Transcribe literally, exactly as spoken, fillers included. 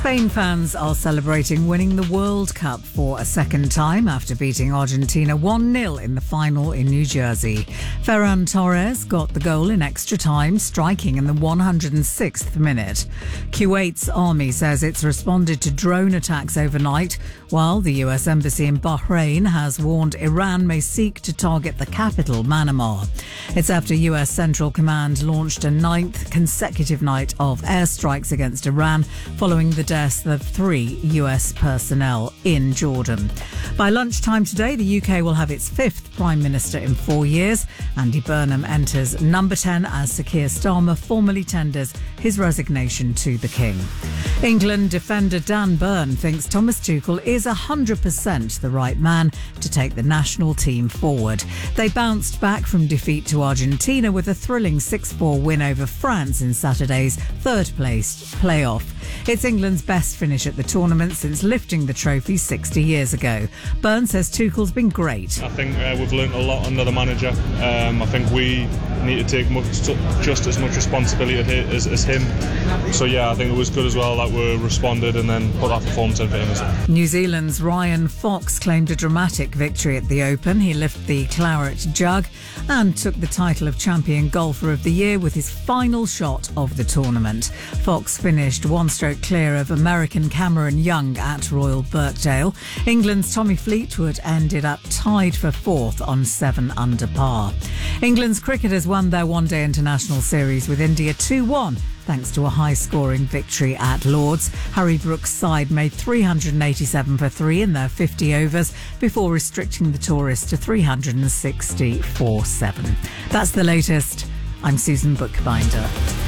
Spain fans are celebrating winning the World Cup for a second time after beating Argentina one nil in the final in New Jersey. Ferran Torres got the goal in extra time, striking in the one hundred sixth minute. Kuwait's army says it's responded to drone attacks overnight, while the U S Embassy in Bahrain has warned Iran may seek to target the capital, Manama. It's after U S Central Command launched a ninth consecutive night of airstrikes against Iran, following the deaths of three U S personnel in Jordan. By lunchtime today, the U K will have its fifth Prime Minister in four years. Andy Burnham enters number ten as Sir Keir Starmer formally tenders his resignation to the King. England defender Dan Burn thinks Thomas Tuchel is one hundred percent the right man to take the national team forward. They bounced back from defeat to Argentina with a thrilling six four win over France in Saturday's third-placed playoff. It's England's best finish at the tournament since lifting the trophy sixty years ago. Burn says Tuchel's been great. I think uh, we've learnt a lot under the manager. Um, I think we need to take much, just as much responsibility as, as him. So yeah, I think it was good as well that we responded and then put that performance in for him as well. New Zealand's Ryan Fox claimed a dramatic victory at the Open. He lifted the claret jug and took the title of Champion Golfer of the Year with his final shot of the tournament. Fox finished one stroke clear of American Cameron Young at Royal Birkdale. England's Tommy Fleetwood ended up tied for fourth on seven under par. England's cricketers won their one-day international series with India two one. Thanks to a high-scoring victory at Lord's. Harry Brook's side made three hundred eighty-seven for three in their fifty overs before restricting the tourists to three hundred sixty for seven. That's the latest. I'm Susan Bookbinder.